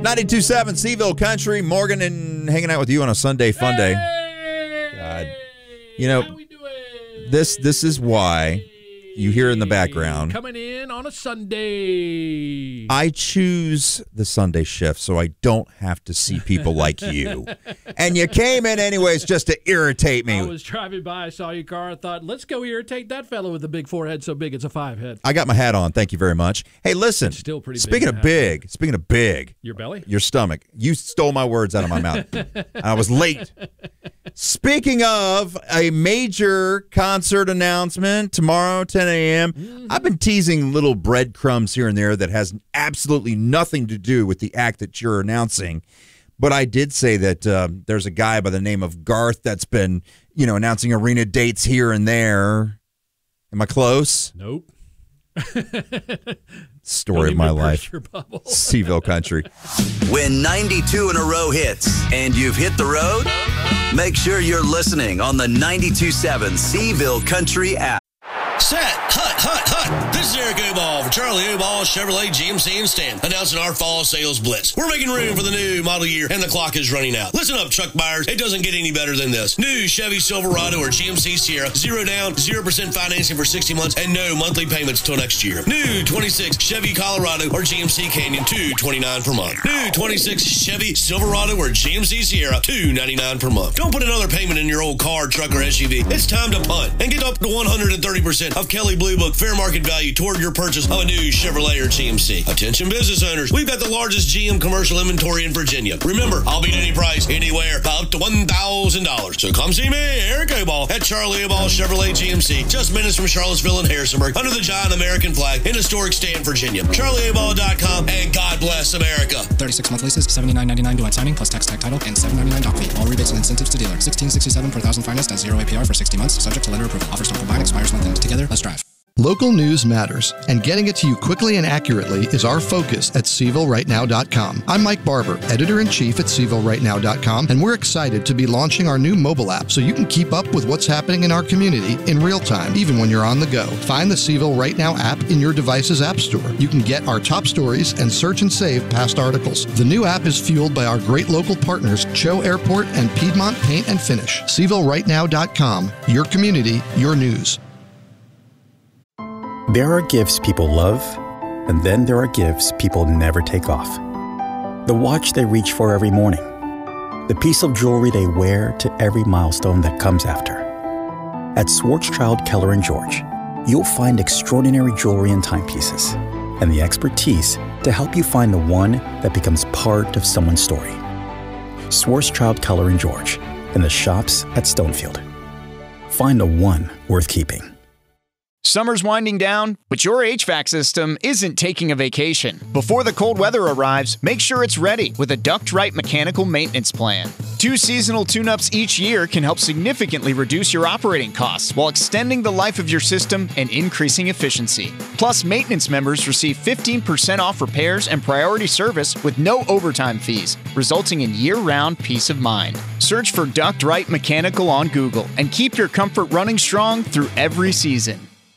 92.7 Seaville Country. Morgan and hanging out with you on a Sunday fun day. God. You know, this is why you hear in the background. Coming in on a Sunday. I choose the Sunday shift so I don't have to see people like you. And you came in anyways just to irritate me. I was driving by, I saw your car, I thought, let's go irritate that fellow with the big forehead so big it's a 5-head. I got my hat on. Thank you very much. Hey, listen. It's still pretty speaking of big. Your belly? Your stomach. You stole my words out of my mouth. I was late. Speaking of a major concert announcement tomorrow, 10 a.m., I've been teasing little breadcrumbs here and there that has absolutely nothing to do with the act that you're announcing. But I did say that there's a guy by the name of Garth that's been, announcing arena dates here and there. Am I close? Nope. Story of my life. Seaville Country. When 92 in a row hits and you've hit the road, make sure you're listening on the 92.7 Seaville Country app. Set, hut. This is Eric Oball for Charlie Oball Chevrolet GMC in Stanton, announcing our fall sales blitz. We're making room for the new model year, and the clock is running out. Listen up, truck buyers. It doesn't get any better than this. New Chevy Silverado or GMC Sierra, 0 down, 0% financing for 60 months, and no monthly payments till next year. New 26 Chevy Colorado or GMC Canyon, $229 per month. New 26 Chevy Silverado or GMC Sierra, $299 per month. Don't put another payment in your old car, truck, or SUV. It's time to punt and get up to 130% of Kelley Blue Book fair market value toward your purchase of a new Chevrolet or GMC. Attention business owners, we've got the largest GM commercial inventory in Virginia. Remember, I'll beat any price, anywhere, up to $1,000. So come see me, Eric Oball, at Charlie Oball Chevrolet GMC, just minutes from Charlottesville and Harrisonburg, under the giant American flag in historic Stanton, Virginia. CharlieOball.com, and God bless America. 36-month leases, $79.99 due at signing, plus tax, tag title, and $7.99 doc fee. All rebates and incentives to dealer. $16.67 per thousand financed at 0 APR for 60 months, subject to lender approval. Offers don't combine, expires month end. Together, let's drive. Local news matters, and getting it to you quickly and accurately is our focus at SeavilleRightNow.com. I'm Mike Barber, Editor-in-Chief at SeavilleRightNow.com, and we're excited to be launching our new mobile app so you can keep up with what's happening in our community in real time, even when you're on the go. Find the Seville Right Now app in your device's app store. You can get our top stories and search and save past articles. The new app is fueled by our great local partners, Cho Airport and Piedmont Paint and Finish. SeavilleRightNow.com, your community, your news. There are gifts people love, and then there are gifts people never take off. The watch they reach for every morning. The piece of jewelry they wear to every milestone that comes after. At Schwarzschild Keller & George, you'll find extraordinary jewelry and timepieces, and the expertise to help you find the one that becomes part of someone's story. Schwarzschild Keller & George, in the shops at Stonefield. Find the one worth keeping. Summer's winding down, but your HVAC system isn't taking a vacation. Before the cold weather arrives, make sure it's ready with a Duct-Right mechanical maintenance plan. 2 seasonal tune-ups each year can help significantly reduce your operating costs while extending the life of your system and increasing efficiency. Plus, maintenance members receive 15% off repairs and priority service with no overtime fees, resulting in year-round peace of mind. Search for Duct-Right Mechanical on Google and keep your comfort running strong through every season.